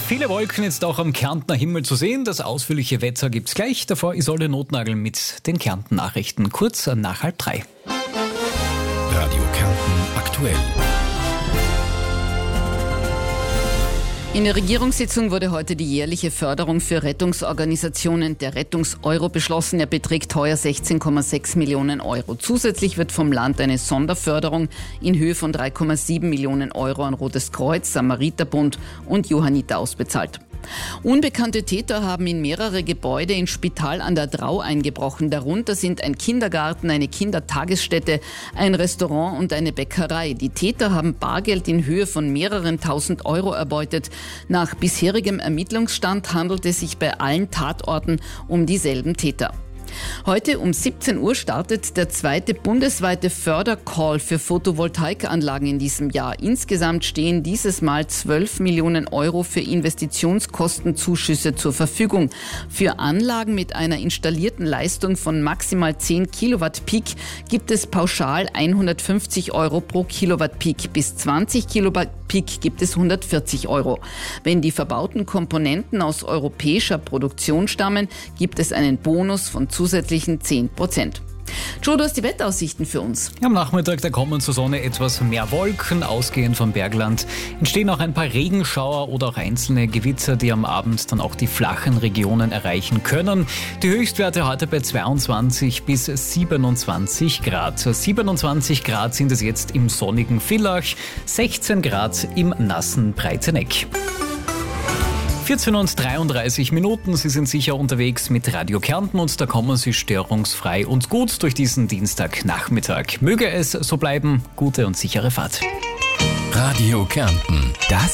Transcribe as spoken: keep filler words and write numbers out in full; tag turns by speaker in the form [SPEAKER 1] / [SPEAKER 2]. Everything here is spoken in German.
[SPEAKER 1] Viele Wolken jetzt auch am Kärntner Himmel zu sehen. Das ausführliche Wetter gibt's gleich. Davor Isolde Notnagel mit den Kärnten-Nachrichten. Kurz nach halb drei.
[SPEAKER 2] Radio Kärnten aktuell.
[SPEAKER 3] In der Regierungssitzung wurde heute die jährliche Förderung für Rettungsorganisationen, der Rettungseuro, beschlossen. Er beträgt heuer sechzehn Komma sechs Millionen Euro. Zusätzlich wird vom Land eine Sonderförderung in Höhe von drei Komma sieben Millionen Euro an Rotes Kreuz, Samariterbund und Johanniter ausbezahlt. Unbekannte Täter haben in mehrere Gebäude in Spital an der Drau eingebrochen. Darunter sind ein Kindergarten, eine Kindertagesstätte, ein Restaurant und eine Bäckerei. Die Täter haben Bargeld in Höhe von mehreren tausend Euro erbeutet. Nach bisherigem Ermittlungsstand handelt es sich bei allen Tatorten um dieselben Täter. Heute um siebzehn Uhr startet der zweite bundesweite Fördercall für Photovoltaikanlagen in diesem Jahr. Insgesamt stehen dieses Mal zwölf Millionen Euro für Investitionskostenzuschüsse zur Verfügung. Für Anlagen mit einer installierten Leistung von maximal zehn Kilowatt Peak gibt es pauschal hundertfünfzig Euro pro Kilowatt Peak. Bis zwanzig Kilowatt Peak gibt es hundertvierzig Euro. Wenn die verbauten Komponenten aus europäischer Produktion stammen, gibt es einen Bonus von zusätzlichen zehn Prozent. Joe, du hast die Wetteraussichten für uns.
[SPEAKER 1] Am Nachmittag, da kommen zur Sonne etwas mehr Wolken, ausgehend vom Bergland. Entstehen auch ein paar Regenschauer oder auch einzelne Gewitter, die am Abend dann auch die flachen Regionen erreichen können. Die Höchstwerte heute bei zweiundzwanzig bis siebenundzwanzig Grad. siebenundzwanzig Grad sind es jetzt im sonnigen Villach, sechzehn Grad im nassen Breiteneck. vierzehn und dreiunddreißig Minuten, Sie sind sicher unterwegs mit Radio Kärnten und da kommen Sie störungsfrei und gut durch diesen Dienstagnachmittag. Möge es so bleiben, gute und sichere Fahrt.
[SPEAKER 2] Radio Kärnten, das